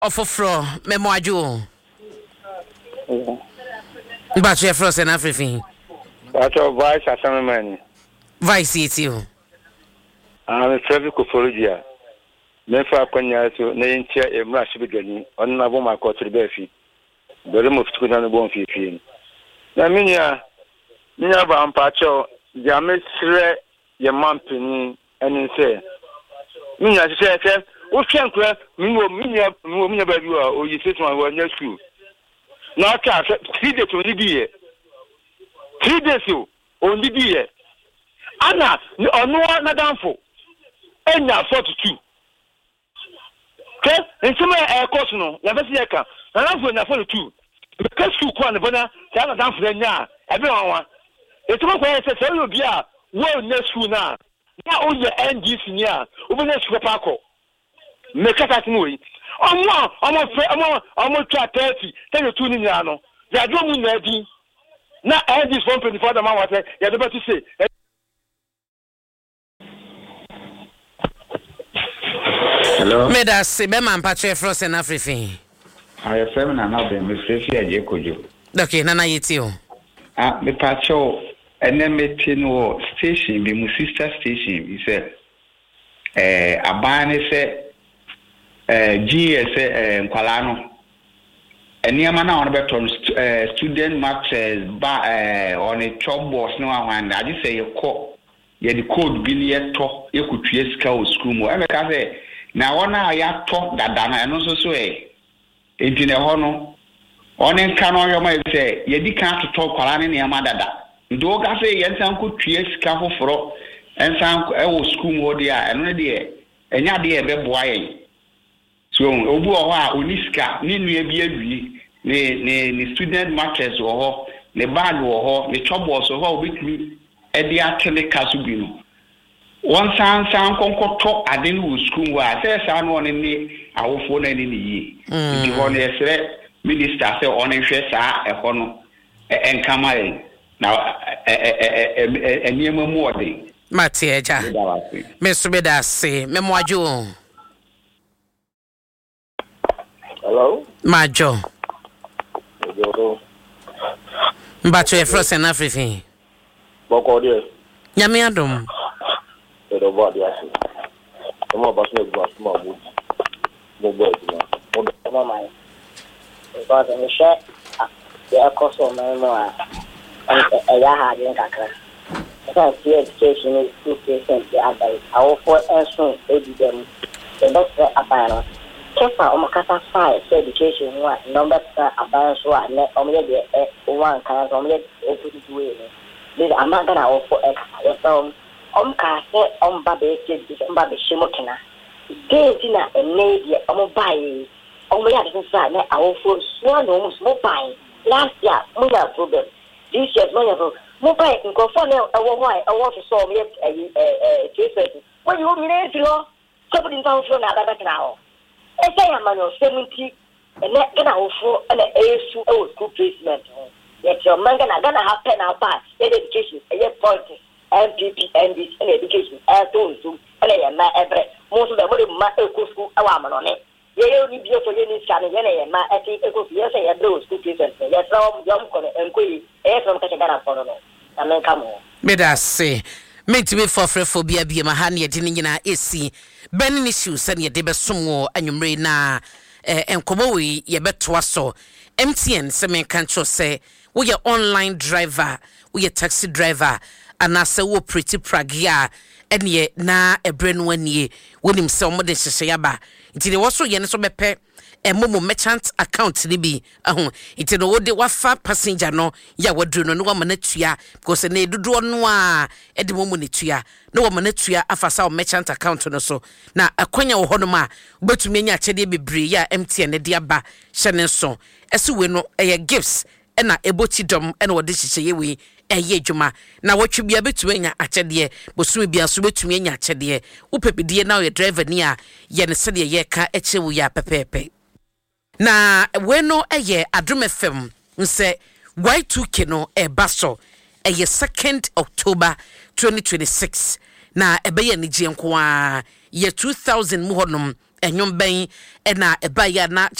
Ofofro memoajo. But you frozen everything. What your voice as a man? Vice it you. I'm a traffic cophologia. Never quenya to name chair a rush beginning on my woman called to the Beffy. The room of school on the bone fee. Naminia Vampacho, Jamis your mumping and say, Mina said, what can't crack Minia baby or you sit my one next school. Now, 3 days only be 3 days only be Anna, no one down for. And now 42. Okay, and some course no, never see a car. And I'm going to 42. Because you can't, but I'm down for now. Everyone, it's not where I said, tell you, yeah, well, next school now. Now, all the NGs in here, over next to Paco. Make that movie. I'm going to 30. Tell you 2 in Yano. They are doing ready. Now, I this 124 the man was like, you're about to say. Hello. Meda se be man patche frost and everything. I have feminine now been with Freddie and Jacob. Okay, Nana Yitio. Me patcho and then me tin station, be my sister station. He said, a ban is GS Qualano. And near man on better student matches on a job boss. No one, I just say a call. You the code billion talk, you could create school more. I say. Na wana ya to dadana eno so so ejine ho no one nka no yo ma say ye di kan to kwara ne ne ma dada ndo ga say ye nsan ko tue sika foforo ensan e wo school mo dia eno ne de enya de e be boa ye so obu ho a oniska ni nua bi adui ne student matches wo ho ne bag wo ho ne chobos wo ho obitumi e de atele kasu bi no one san konkoto ade no school wa say san no ne awofo na ni yi di ho ne sere minister say on hwe saa e ho no enkama e na eniema mu ode Matieja Mr. Bedase memoajo. Hello Majo Mbacho e frost and everything. Boko there Nyame adom the body as I'm about to go to my mood. No boy, no, because I'm sure the cost of my more and I had in Kakra. I see education is 2% the advice. I will for soon baby them the doctor apparel. Kefa Omakasa 5 education what number about so I let only the one kind of only open to it. This I'm not gonna offer extra. Kase babe babe shimokina gazina and maybe buy ya design na awful swan almost mobile last year muya problem this year no mobile in conform why I want to solve it when you mean you somebody down from that now I say I'm on 70 and that gonna awful and a school placement yet your man gonna happen now pass education point MPP and this education told to every most of the money school on it. You only be for any scanning and my ethical yes, I do school present. Yes, young and quay from Catagana for I mean, come on. Meda say, make to be for phobia be my hand yet in AC. Burning issues and your debate sumo and you may na and Komoe, ye bet to us so. MTN, Semen Cancho say, we your online driver, we your taxi driver. Anasa wo pretty pragia enye na ebre no anie wonim se omode hyehye aba nti de woso ye ne so bepe momo merchant account ni bi nti no wode wafa passenger no ya wadru no wa manatua because na edudo no a ede momo netua no wa manatua afasa merchant account no so na akwanya wo hono ma betumi anya chede bebre ya MTN de aba hyene so ese we no gifts na eboti dom na wode hyehye we juma na watchu bia betumi anya akyede bosumi bia so betumi anya akyede upepidie na ye driver ni a ye ne sede ye ka ekyewu ya pepepe na we no Adom FM nse Y2K no baso 2nd October 2026 na ebeye ni gye nko a ye 2000 mu honom ɛnwom bɛn ɛna ɛba ya na